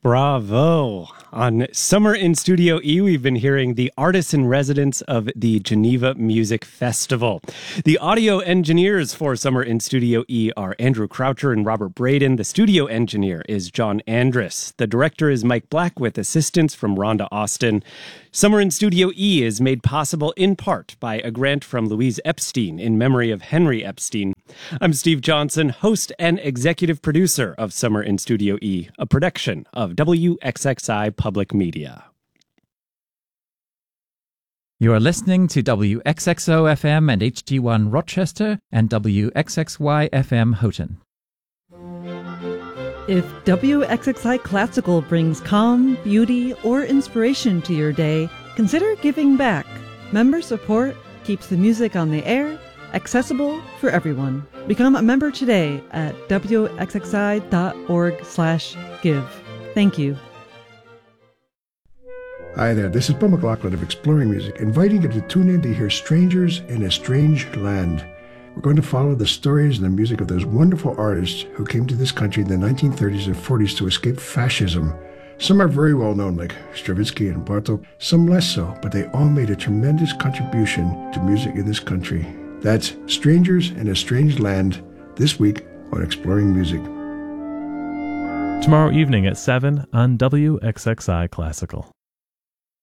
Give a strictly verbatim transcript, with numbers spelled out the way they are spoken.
Bravo. On Summer in Studio E, we've been hearing the artists in residence of the Geneva Music Festival. The audio engineers for Summer in Studio E are Andrew Croucher and Robert Braden. The studio engineer is John Andrus. The director is Mike Black with assistance from Rhonda Austin. Summer in Studio E is made possible in part by a grant from Louise Epstein in memory of Henry Epstein. I'm Steve Johnson, host and executive producer of Summer in Studio E, a production of W X X I Public Media. You are listening to W X X O F M and H D one Rochester and W X X Y F M Houghton. If W X X I Classical brings calm, beauty, or inspiration to your day, consider giving back. Member support keeps the music on the air, accessible for everyone. Become a member today at W X X I dot org slash give. Thank you. Hi there, this is Paul McLaughlin of Exploring Music, inviting you to tune in to hear Strangers in a Strange Land. We're going to follow the stories and the music of those wonderful artists who came to this country in the nineteen thirties and forties to escape fascism. Some are very well known, like Stravinsky and Bartók, some less so, but they all made a tremendous contribution to music in this country. That's Strangers in a Strange Land, this week on Exploring Music. Tomorrow evening at seven on W X X I Classical.